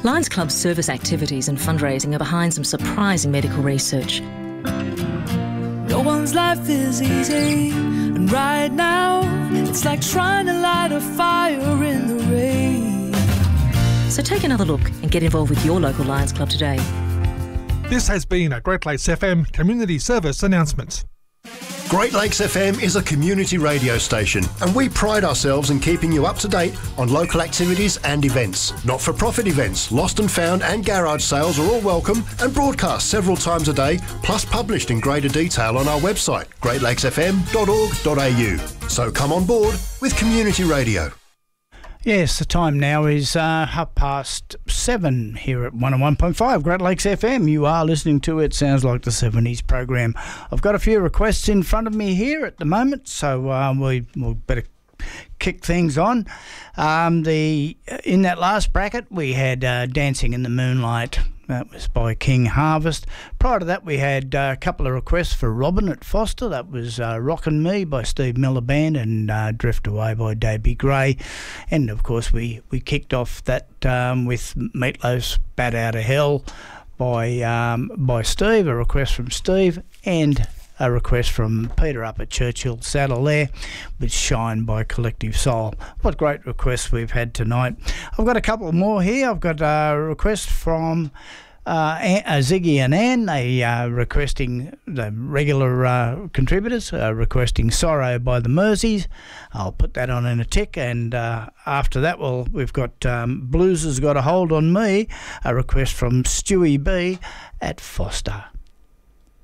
Lions Club's service activities and fundraising are behind some surprising medical research. No one's life is easy, and right now it's like trying to light a fire in the rain. So take another look and get involved with your local Lions Club today. This has been a Great Lakes FM community service announcement. Great Lakes FM is a community radio station, and we pride ourselves in keeping you up to date on local activities and events. Not-for-profit events, lost and found and garage sales are all welcome and broadcast several times a day, plus published in greater detail on our website, greatlakesfm.org.au. So come on board with community radio. Yes, the time now is 7:30 here at 101.5 Great Lakes FM. You are listening to It Sounds Like the 70s program. I've got a few requests in front of me here at the moment, so we'll better kick things on. In that last bracket, we had Dancing in the Moonlight. That was by King Harvest. Prior to that, we had a couple of requests for Robin at Foster. That was Rockin' Me by Steve Miller Band and Drift Away by Davey Gray. And, of course, we kicked off that with Meatloaf's Bat Out of Hell by Steve, a request from Steve, and a request from Peter up at Churchill Saddle there with Shine by Collective Soul. What great requests we've had tonight. I've got a couple more here. I've got a request from Ziggy and Ann. They requesting, the regular contributors, requesting Sorrow by the Merseys. I'll put that on in a tick, and after that, we've got Blues Has Got a Hold on Me, a request from Stewie B at Foster.